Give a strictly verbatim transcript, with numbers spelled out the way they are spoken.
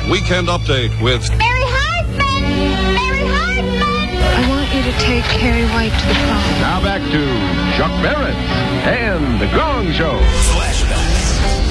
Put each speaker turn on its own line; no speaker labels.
Weekend Update with
Mary Hartman! Mary Hartman!
I want you to take Carrie White to the prom.
Now back to Chuck Barrett and the Gong Show.